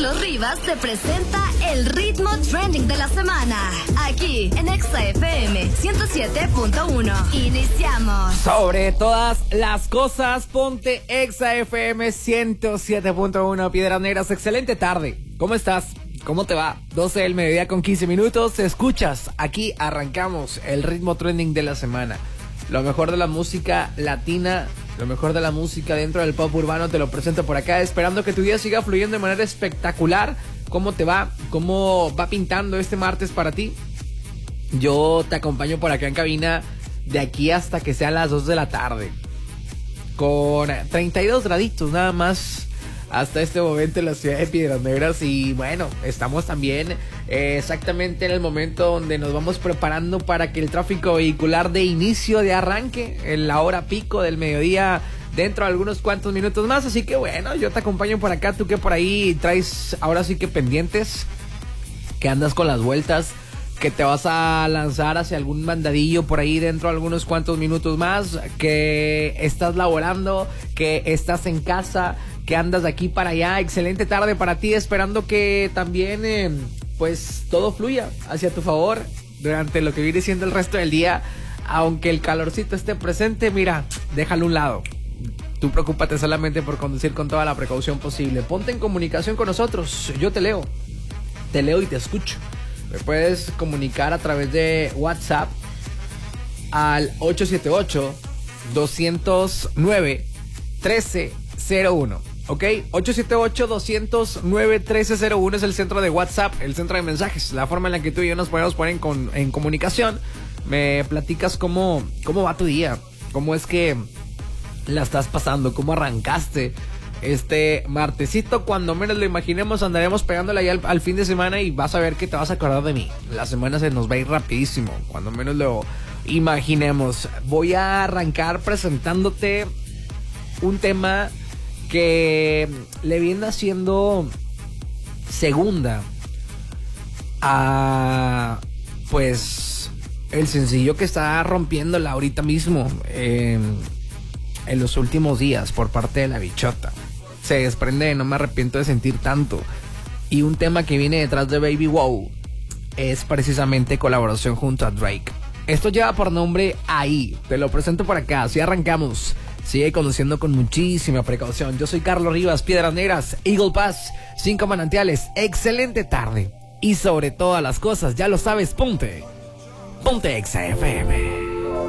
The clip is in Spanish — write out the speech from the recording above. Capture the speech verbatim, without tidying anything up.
Carlos Rivas te presenta el ritmo trending de la semana, aquí en Exa F M ciento siete punto uno. Iniciamos. Sobre todas las cosas, ponte Exa F M ciento siete punto uno. Piedras Negras, excelente tarde. ¿Cómo estás? ¿Cómo te va? doce del mediodía con quince minutos. Escuchas, aquí arrancamos el ritmo trending de la semana. Lo mejor de la música latina, lo mejor de la música dentro del pop urbano te lo presento por acá, esperando que tu día siga fluyendo de manera espectacular. ¿Cómo te va? ¿Cómo va pintando este martes para ti? Yo te acompaño por acá en cabina de aquí hasta que sean las dos de la tarde, con treinta y dos graditos nada más hasta este momento en la ciudad de Piedras Negras. Y bueno, estamos también eh, exactamente en el momento donde nos vamos preparando para que el tráfico vehicular de inicio, de arranque, en la hora pico del mediodía, dentro de algunos cuantos minutos más. Así que bueno, yo te acompaño por acá, tú que por ahí traes ahora sí que pendientes, que andas con las vueltas, que te vas a lanzar hacia algún mandadillo por ahí dentro de algunos cuantos minutos más, que estás laborando, que estás en casa, que andas de aquí para allá. Excelente tarde para ti, esperando que también eh, pues todo fluya hacia tu favor durante lo que viene siendo el resto del día. Aunque el calorcito esté presente, mira, déjalo a un lado. Tú preocúpate solamente por conducir con toda la precaución posible. Ponte en comunicación con nosotros, yo te leo, te leo y te escucho. Me puedes comunicar a través de WhatsApp al ocho siete ocho, dos cero nueve, uno tres cero uno. ¿Ok? ocho siete ocho, dos cero nueve, uno tres cero uno es el centro de WhatsApp, el centro de mensajes, la forma en la que tú y yo nos podemos poner en, con, en comunicación. Me platicas cómo, cómo va tu día, cómo es que la estás pasando, cómo arrancaste este martesito. Cuando menos lo imaginemos, andaremos pegándole allá al, al fin de semana y vas a ver que te vas a acordar de mí. La semana se nos va a ir rapidísimo, cuando menos lo imaginemos. Voy a arrancar presentándote un tema que le viene haciendo segunda a pues el sencillo que está rompiéndola ahorita mismo eh, en los últimos días por parte de La Bichota. Se desprende de No Me Arrepiento de Sentir Tanto, y un tema que viene detrás de Baby Wow es precisamente colaboración junto a Drake. Esto lleva por nombre Ahí. Te lo presento por acá, así arrancamos. Sigue conduciendo con muchísima precaución. Yo soy Carlos Rivas, Piedras Negras, Eagle Pass, Cinco Manantiales. Excelente tarde. Y sobre todas las cosas, ya lo sabes, ponte. Ponte Exa F M.